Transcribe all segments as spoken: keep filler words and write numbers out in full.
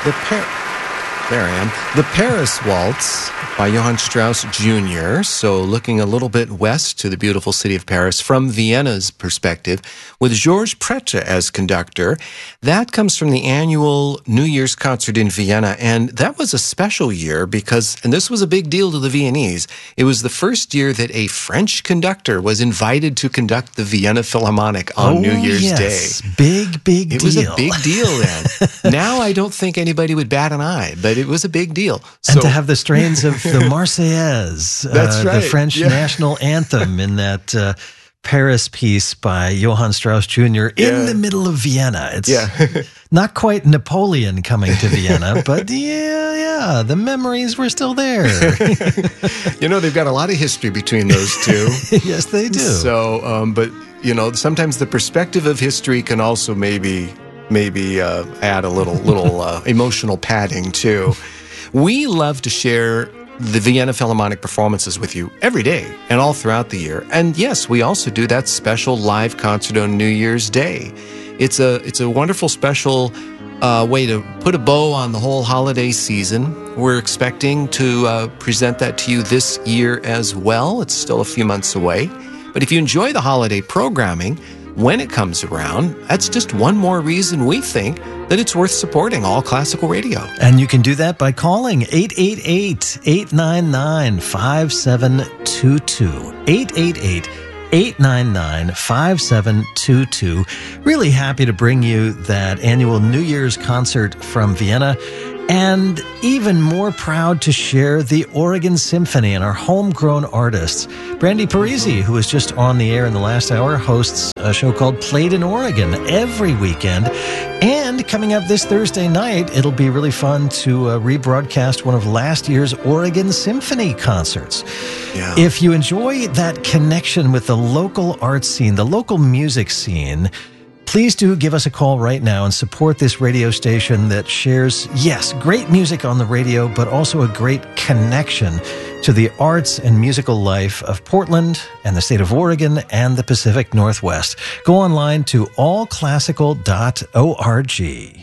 The Par- there I am. The Paris Waltz by Johann Strauss Junior So looking a little bit west to the beautiful city of Paris from Vienna's perspective, with Georges Prêtre as conductor. That comes from the annual New Year's concert in Vienna, and that was a special year because, and this was a big deal to the Viennese, it was the first year that a French conductor was invited to conduct the Vienna Philharmonic on oh, New Year's yes. Day. Big, big it deal. It was a big deal then. Now I don't think anybody would bat an eye, but it was a big deal. And so, to have the strains of the Marseillaise, That's uh, right. the French yeah. national anthem in that uh, Paris piece by Johann Strauss Junior in yeah. the middle of Vienna. It's yeah. not quite Napoleon coming to Vienna, but yeah, yeah, the memories were still there. You know, they've got a lot of history between those two. Yes, they do. So, um, but, you know, sometimes the perspective of history can also maybe maybe uh, add a little little uh, emotional padding, too. We love to share the Vienna Philharmonic performances with you every day and all throughout the year. And yes, we also do that special live concert on New Year's Day. It's a it's a wonderful special uh, way to put a bow on the whole holiday season. We're expecting to uh, present that to you this year as well. It's still a few months away. But if you enjoy the holiday programming, when it comes around, that's just one more reason we think that it's worth supporting all classical radio. And you can do that by calling eight eight eight, eight nine nine, five seven two two. eight eight eight, eight nine nine, five seven two two. Really happy to bring you that annual New Year's concert from Vienna. And even more proud to share the Oregon Symphony and our homegrown artists. Brandy Parisi, who was just on the air in the last hour, hosts a show called Played in Oregon every weekend. And coming up this Thursday night, it'll be really fun to uh, rebroadcast one of last year's Oregon Symphony concerts. Yeah. If you enjoy that connection with the local art scene, the local music scene, please do give us a call right now and support this radio station that shares, yes, great music on the radio, but also a great connection to the arts and musical life of Portland and the state of Oregon and the Pacific Northwest. Go online to all classical dot org.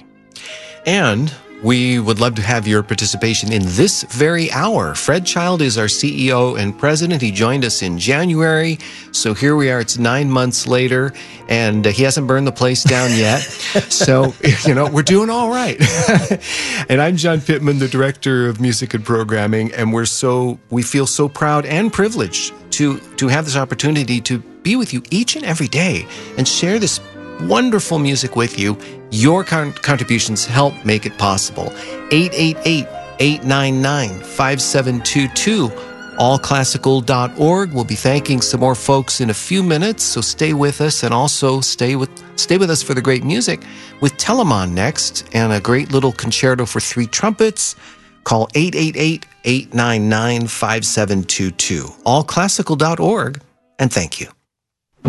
And we would love to have your participation in this very hour. Fred Child is our C E O and president. He joined us in January. So here we are. It's nine months later, and uh, he hasn't burned the place down yet. So, you know, we're doing all right. And I'm John Pittman, the director of music and programming, and we're so, we feel so proud and privileged to, to have this opportunity to be with you each and every day and share this wonderful music with you. Your con- contributions help make it possible. eight eight eight, eight nine nine, five seven two two. all classical dot org. We'll be thanking some more folks in a few minutes, so stay with us, and also stay with stay with us for the great music with Telemann next, and a great little concerto for three trumpets. Call eight eight eight, eight nine nine, five seven two two. all classical dot org, and thank you.